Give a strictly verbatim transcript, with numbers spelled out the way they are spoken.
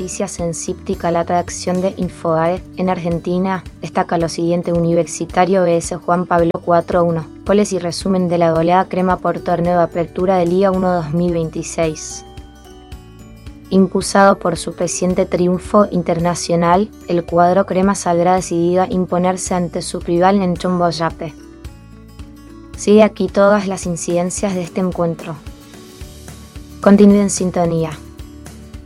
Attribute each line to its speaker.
Speaker 1: noticias en Cíptica, la redacción de Infobae. En Argentina destaca lo siguiente: Universitario vs Juan Pablo cuatro a uno. Goles y resumen de la goleada crema por torneo de apertura de Liga uno dos mil veintiséis. Impulsado por su reciente triunfo internacional, el cuadro crema saldrá decidido a imponerse ante su rival en Chomboyape. Sigue aquí todas las incidencias de este encuentro. Continúe en sintonía.